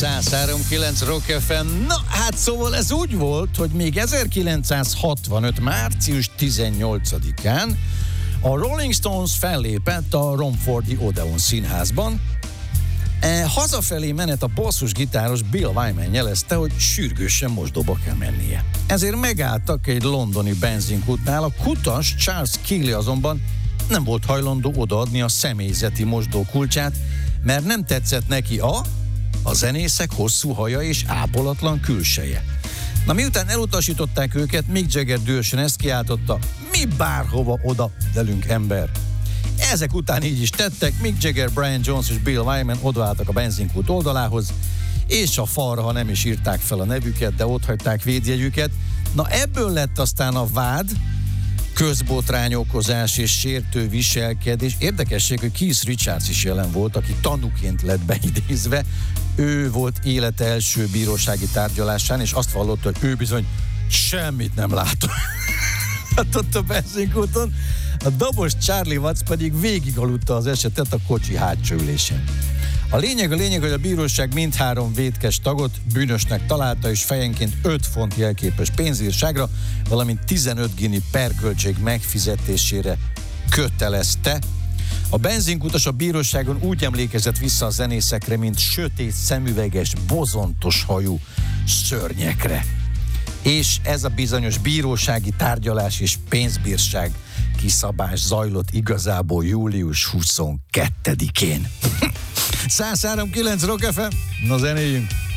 103.9 Rock FM. Na, hát szóval ez úgy volt, hogy még 1965. március 18-án a Rolling Stones fellépett a Romfordi Odeon színházban. Hazafelé menet a basszusgitáros Bill Wyman jelezte, hogy sürgősen mosdóba kell mennie. Ezért megálltak egy londoni benzinkútnál, a kutas Charles Keeley azonban nem volt hajlandó odaadni a személyzeti mosdó kulcsát, mert nem tetszett neki a zenészek hosszú haja és ápolatlan külseje. Na, miután elutasították őket, Mick Jagger dühösen ezt kiáltotta: mi bárhova oda velünk, ember! Ezek után így is tettek, Mick Jagger, Brian Jones és Bill Wyman odaálltak a benzinkút oldalához, és a falra, ha nem is írták fel a nevüket, de otthagyták védjegyüket. Na, ebből lett aztán a vád, közbotrányokozás és sértő viselkedés. Érdekesség, hogy Keith Richards is jelen volt, aki tanúként lett beidézve. Ő volt élete első bírósági tárgyalásán, és azt vallotta, hogy ő bizony semmit nem látott. Ott a benzinkúton. A dobos Charlie Watts pedig végigaludta az esetet a kocsi hátsó ülésén. A lényeg, hogy a bíróság mindhárom vétkes tagot bűnösnek találta, és fejenként 5 font jelképes pénzírságra, valamint 15 gini perköltség megfizetésére kötelezte. A benzinkutas a bíróságon úgy emlékezett vissza a zenészekre, mint sötét szemüveges, bozontos hajú szörnyekre. És ez a bizonyos bírósági tárgyalás és pénzbírság kiszabás zajlott igazából július 22-én. 103.9 Rock FM, na zenéljünk!